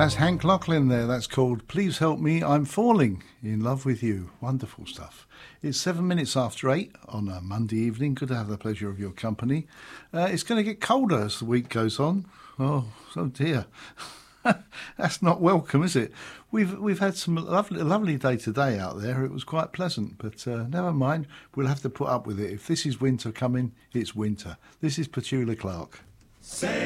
That's Hank Lachlan there. That's called Please Help Me, I'm Falling in Love with You. Wonderful stuff. It's 7 minutes after 8 on a Monday evening. Good to have the pleasure of your company. It's going to get colder as the week goes on. Oh dear. That's not welcome, is it? We've had some lovely day today out there. It was quite pleasant, but never mind. We'll have to put up with it. If this is winter coming, it's winter. This is Petula Clark.